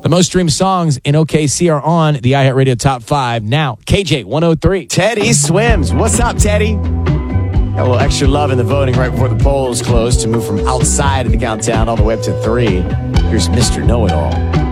The most streamed songs in OKC are on the iHeartRadio Top 5. Now, KJ 103. Teddy Swims. What's up, Teddy? Got a little extra love in the voting right before the polls closed to move from outside of the countdown all the way up to 3. Here's Mr. Know-It-All.